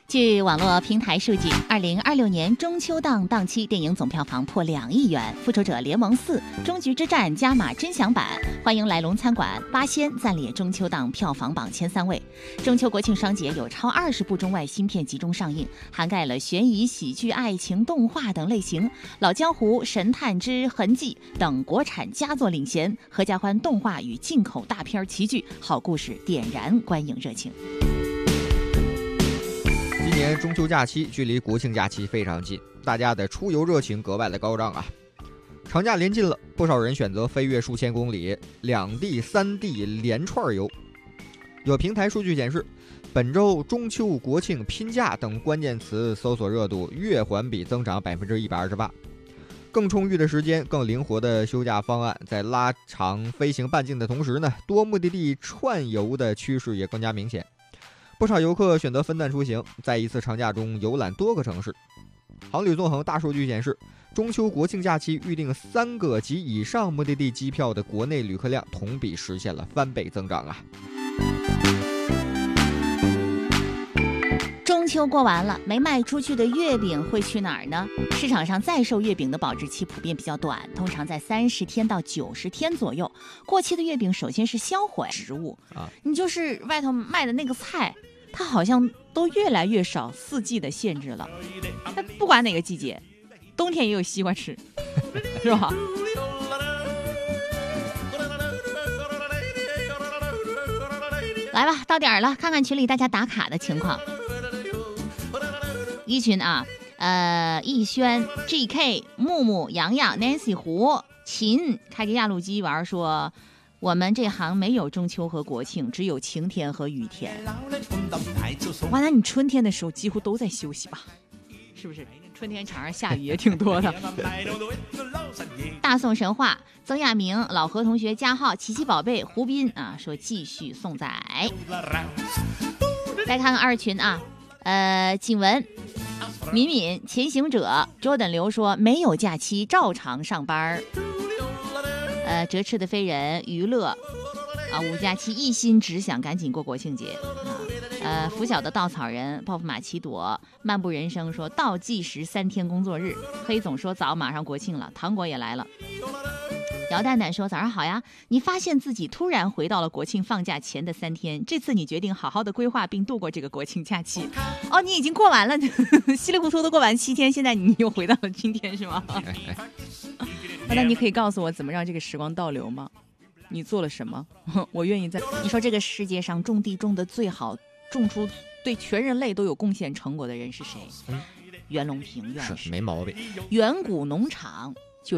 据网络平台数据，2026年中秋档档期电影总票房破2亿元，《复仇者联盟4：终局之战》加码真享版，欢迎来龙餐馆八仙暂列中秋档票房榜前3位。中秋国庆双节有超20部中外新片集中上映，涵盖了悬疑、喜剧、爱情、动画等类型。老江湖、神探之痕迹等国产佳作领衔，合家欢动画与进口大片齐聚，好故事点燃观影热情。 今年中秋假期距离国庆假期非常近，大家的出游热情格外的高涨啊！长假临近了，不少人选择飞越数千公里，2地3地连串游。有平台数据显示，本周中秋、国庆、拼假等关键词搜索热度月环比增长128%。更充裕的时间、更灵活的休假方案，在拉长飞行半径的同时呢，多目的地串游的趋势也更加明显。不少游客选择分段出行，在一次长假中游览多个城市。航旅纵横大数据显示，中秋国庆假期预订3个及以上目的地机票的国内旅客量同比实现了翻倍增长啊！ 中秋过完了，没卖出去的月饼会去哪儿呢？市场上在售月饼的保质期普遍比较短，通常在30天到90天左右。过期的月饼首先是销毁食物你就是外头卖的那个菜，它好像都越来越少4季的限制了。但不管哪个季节，冬天也有西瓜吃，是吧？来吧，到点儿了，看看群里大家打卡的情况。一群逸轩、GK、木木、洋洋、Nancy 胡、秦开着压路机玩说，我们这行没有中秋和国庆，只有晴天和雨天。哇，那你春天的时候几乎都在休息吧？是不是？春天场上下雨也挺多的。大宋神话，曾亚明、老何同学、加号、琪琪宝贝、胡斌说继续送仔。再看看二群景文、敏敏、前行者、Jordan 刘说没有假期照常上班。折翅的飞人、娱乐5假期一心只想赶紧过国庆节拂晓的稻草人、泡芙玛奇朵、漫步人生说倒计时3天工作日。黑总说早马上国庆了，糖果也来了。姚蛋蛋说早上好呀，你发现自己突然回到了国庆放假前的3天，这次你决定好好的规划并度过这个国庆假期。你已经过完了稀里糊涂的过完7天，现在你又回到了今天是吗？那你可以告诉我怎么让这个时光倒流吗？你做了什么？我愿意在。你说这个世界上种地种的最好，种出对全人类都有贡献成果的人是谁？袁隆平院士， 没毛病。 远古农场